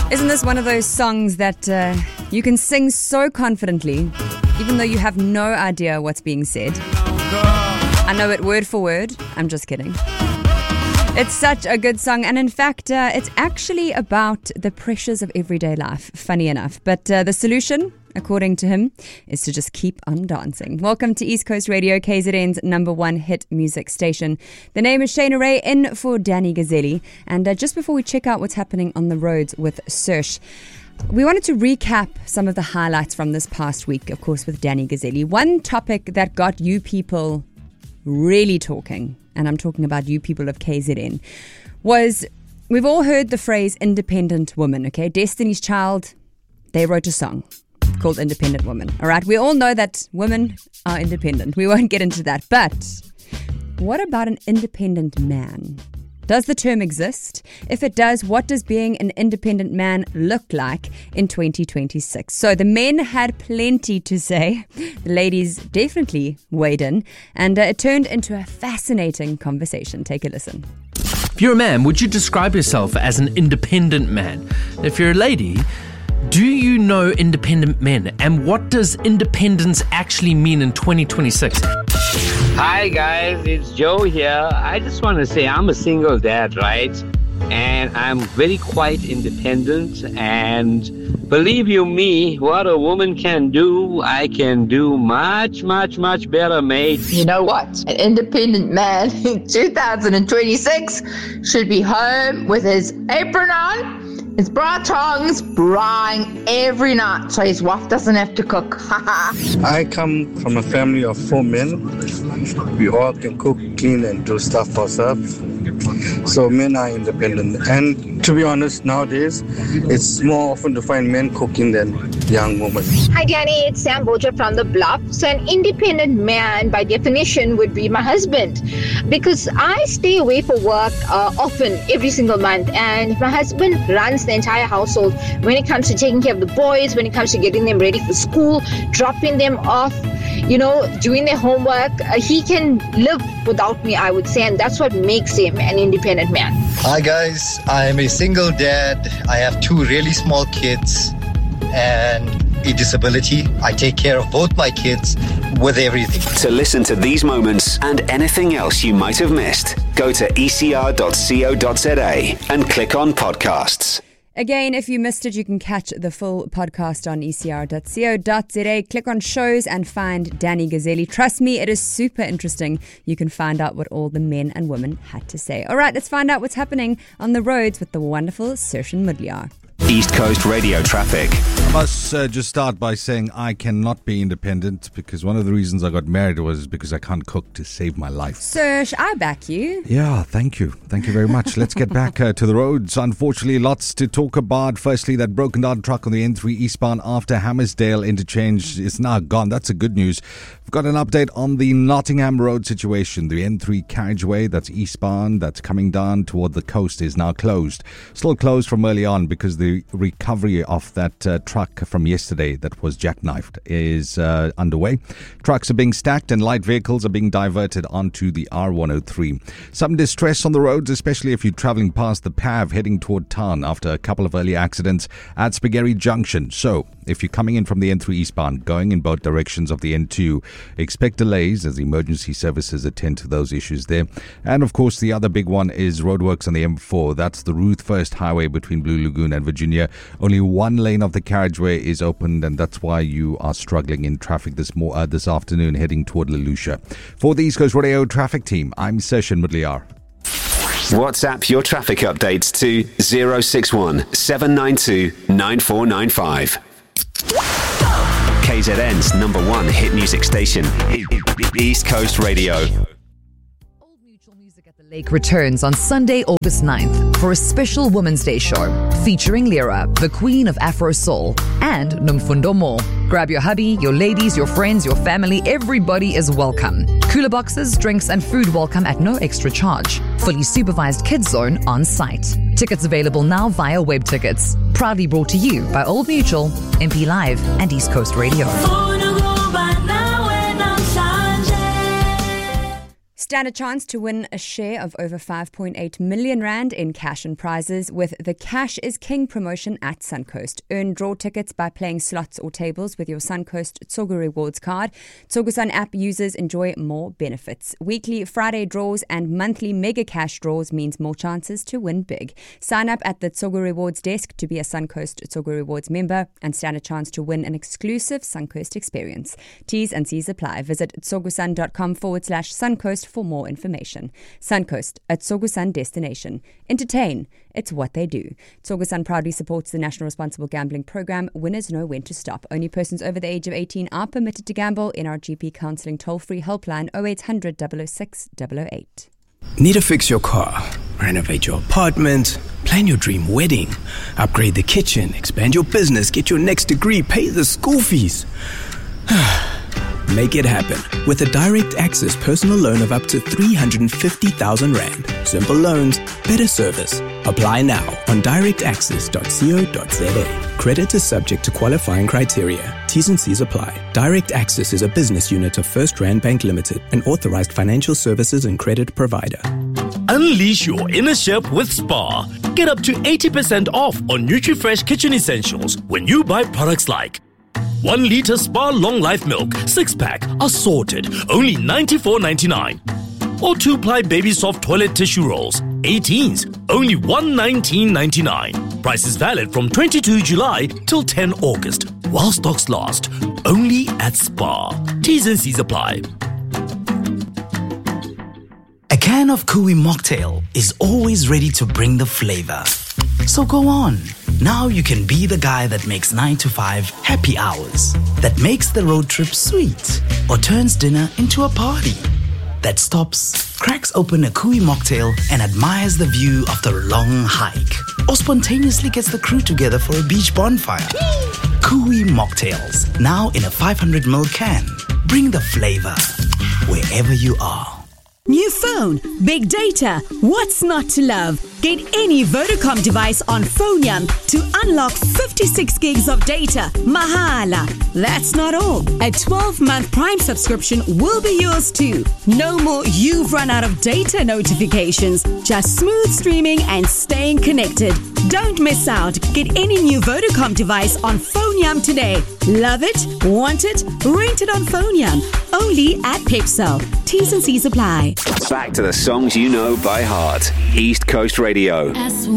Isn't this one of those songs that you can sing so confidently, even though you have no idea what's being said? I know it word for word. I'm just kidding. It's such a good song, and in fact, it's actually about the pressures of everyday life, funny enough. But the solution, according to him, is to just keep on dancing. Welcome to East Coast Radio, KZN's #1 hit music station. The name is Shayna Ray, in for Danny Gazzelli. And just before we check out what's happening on the roads with Sersh, we wanted to recap some of the highlights from this past week, of course, with Danny Gazzelli. One topic that got you people really talking, and I'm talking about you people of KZN, was we've all heard the phrase independent woman, okay? Destiny's Child, they wrote a song called Independent Woman, all right? We all know that women are independent. We won't get into that. But what about an independent man? Does the term exist? If it does, what does being an independent man look like in 2026? So the men had plenty to say. The ladies definitely weighed in, and it turned into a fascinating conversation. Take a listen. If you're a man, would you describe yourself as an independent man? If you're a lady, do you know independent men? And what does independence actually mean in 2026? Hi guys, it's Joe here. I just want to say I'm a single dad, right? And I'm very quite independent, and believe you me, what a woman can do, I can do much, much, much better, mate. You know what? An independent man in 2026 should be home with his apron on, his bra tongs, braing every night so his wife doesn't have to cook. I come from a family of 4 men. We all can cook, clean, and do stuff for ourselves. So men are independent. And to be honest, nowadays, it's more often to find men cooking than young women. Hi Danny, it's Sam Boja from The Bluff. So an independent man, by definition, would be my husband. Because I stay away for work often, every single month. And my husband runs the entire household when it comes to taking care of the boys, when it comes to getting them ready for school, dropping them off, doing their homework. He can live without me, I would say, and that's what makes him an independent man. Hi guys, I'm a single dad. I have 2 really small kids and a disability. I take care of both my kids with everything. To listen to these moments and anything else you might have missed, go to ecr.co.za and click on podcasts. Again, if you missed it, you can catch the full podcast on ecr.co.za. Click on shows and find Danny Gazzelli. Trust me, it is super interesting. You can find out what all the men and women had to say. All right, let's find out what's happening on the roads with the wonderful Sershin Mudliar. East Coast Radio traffic. I must just start by saying I cannot be independent because one of the reasons I got married was because I can't cook to save my life. Sersh, I back you. Yeah, thank you. Thank you very much. Let's get back to the roads. Unfortunately, lots to talk about. Firstly, that broken down truck on the N3 eastbound after Hammersdale interchange is now gone. That's a good news. We've got an update on the Nottingham Road situation. The N3 carriageway that's eastbound, that's coming down toward the coast, is now closed. Still closed from early on because the recovery of that truck from yesterday that was jackknifed is underway. Trucks are being stacked and light vehicles are being diverted onto the R103. Some distress on the roads, especially if you're traveling past the PAV heading toward town after a couple of early accidents at Spaghetti Junction. So, if you're coming in from the N3 eastbound, going in both directions of the N2, expect delays as emergency services attend to those issues there. And of course, the other big one is roadworks on the M4. That's the Ruth First Highway between Blue Lagoon and Virginia. Only one lane of the carriageway is opened, and that's why you are struggling in traffic this afternoon heading toward Lelusha. For the East Coast Radio traffic team, I'm Sershin Mudliar. WhatsApp your traffic updates to 061 792 9495. KZN's #1 hit music station, East Coast Radio. Old Mutual Music at the Lake returns on Sunday, August 9th for a special Women's Day show featuring Lyra, the queen of Afro Soul, and Nomfundo Mo. Grab your hubby, your ladies, your friends, your family. Everybody is welcome. Cooler boxes, drinks, and food welcome at no extra charge. Fully supervised kids zone on site. Tickets available now via web tickets. Proudly brought to you by Old Mutual, MP Live, and East Coast Radio. stand a chance to win a share of over 5.8 million rand in cash and prizes with the Cash is King promotion at Suncoast. Earn draw tickets by playing slots or tables with your Suncoast Tsogo Rewards card. Tsogo Sun app users enjoy more benefits. Weekly Friday draws and monthly mega cash draws means more chances to win big. Sign up at the Tsogo Rewards desk to be a Suncoast Tsogo Rewards member and stand a chance to win an exclusive Suncoast experience. T's and C's apply. Visit tsogosun.com/Suncoast for more information. Suncoast, a Tsogo Sun destination. Entertain, it's what they do. Tsogo Sun proudly supports the National Responsible Gambling Program. Winners know when to stop. Only persons over the age of 18 are permitted to gamble. In our GP counselling toll-free helpline 0800 006 008. Need to fix your car, renovate your apartment, plan your dream wedding, upgrade the kitchen, expand your business, get your next degree, pay the school fees. Make it happen with a direct access personal loan of up to 350,000 Rand. Simple loans, better service. Apply now on directaccess.co.za. Credit is subject to qualifying criteria. T's and C's apply. Direct Access is a business unit of First Rand Bank Limited, an authorized financial services and credit provider. Unleash your inner chef with Spar. Get up to 80% off on NutriFresh kitchen essentials when you buy products like 1 litre Spar Long Life Milk, 6-pack, assorted, only $94.99. Or 2-ply Baby Soft Toilet Tissue Rolls, 18s, only $119.99. Price is valid from 22 July till 10 August, while stocks last. Only at Spar. T's and C's apply. A can of Kui mocktail is always ready to bring the flavor. So go on. Now you can be the guy that makes 9 to 5 happy hours, that makes the road trip sweet, or turns dinner into a party, that stops, cracks open a Kui mocktail and admires the view of the long hike, or spontaneously gets the crew together for a beach bonfire. Kui mocktails, now in a 500ml can. Bring the flavor wherever you are. New phone, big data, what's not to love? Get any Vodacom device on Phoneyam to unlock 56 gigs of data. Mahala. That's not all. A 12-month Prime subscription will be yours too. No more you've run out of data notifications. Just smooth streaming and staying connected. Don't miss out. Get any new Vodacom device on Phoneyam today. Love it? Want it? Rent it on Phoneyam. Only at Pepsel. T's and C's apply. Back to the songs you know by heart. East Coast Radio.